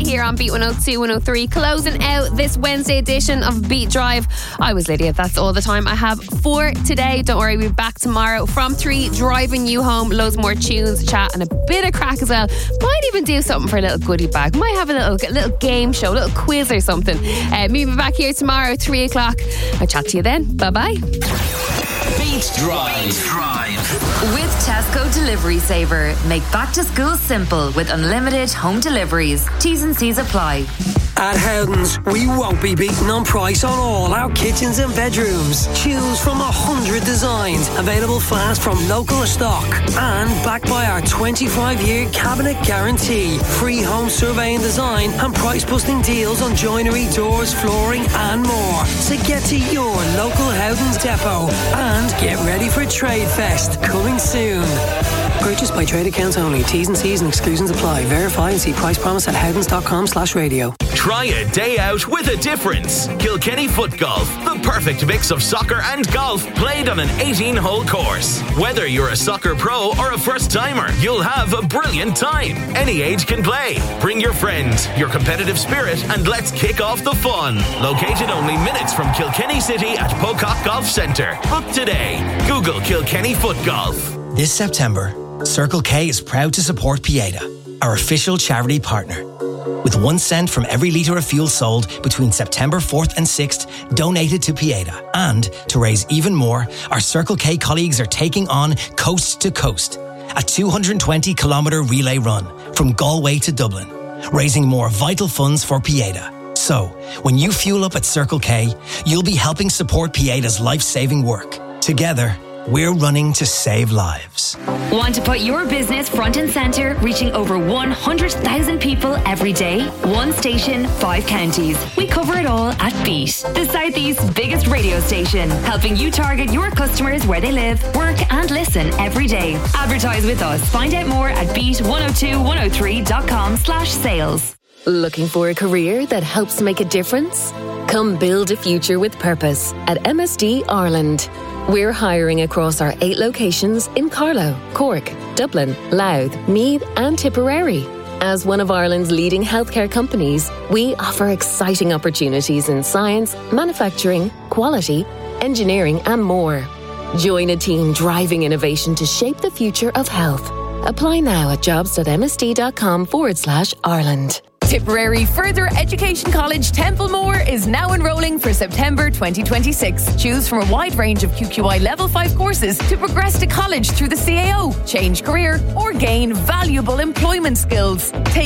right here on Beat 102, 103. Closing out this Wednesday edition of Beat Drive. I was Lydia. That's all the time I have for today. Don't worry, we'll be back tomorrow from 3, driving you home. Loads more tunes, chat, and a bit of crack as well. Might even do something for a little goodie bag. Might have a little game show, a little quiz or something. Meet me back here tomorrow, 3 o'clock. I'll chat to you then. Bye-bye. Beat Drive. With Tesco Delivery Saver, make back to school simple with unlimited home deliveries. T's and C's apply. At Howdens, we won't be beaten on price on all our kitchens and bedrooms. Choose from 100 designs, available fast from local stock, and backed by our 25-year cabinet guarantee. Free home survey and design, and price-busting deals on joinery, doors, flooring, and more. So get to your local Howdens depot and get ready for Trade Fest, coming soon. Purchase by trade accounts only. T's and C's and exclusions apply. Verify and see price promise at howdens.com/radio. Try a day out with a difference. Kilkenny Foot Golf, the perfect mix of soccer and golf played on an 18-hole course. Whether you're a soccer pro or a first-timer, you'll have a brilliant time. Any age can play. Bring your friend, your competitive spirit, and let's kick off the fun. Located only minutes from Kilkenny City at Pocock Golf Centre. Book today. Google Kilkenny Foot Golf. This September, Circle K is proud to support Pieta, our official charity partner. With 1 cent from every litre of fuel sold between September 4th and 6th donated to Pieta. And to raise even more, our Circle K colleagues are taking on Coast to Coast, a 220-kilometre relay run from Galway to Dublin, raising more vital funds for Pieta. So, when you fuel up at Circle K, you'll be helping support Pieta's life-saving work. Together, we're running to save lives. Want to put your business front and centre, reaching over 100,000 people every day? 1 station, 5 counties. We cover it all at Beat, the Southeast's biggest radio station, helping you target your customers where they live, work and listen every day. Advertise with us. Find out more at beat102103.com/sales. Looking for a career that helps make a difference? Come build a future with purpose at MSD Ireland. We're hiring across our 8 locations in Carlow, Cork, Dublin, Louth, Meath and Tipperary. As one of Ireland's leading healthcare companies, we offer exciting opportunities in science, manufacturing, quality, engineering and more. Join a team driving innovation to shape the future of health. Apply now at jobs.msd.com/Ireland. Tipperary Further Education College Templemore is now enrolling for September 2026. Choose from a wide range of QQI Level 5 courses to progress to college through the CAO, change career, or gain valuable employment skills. Take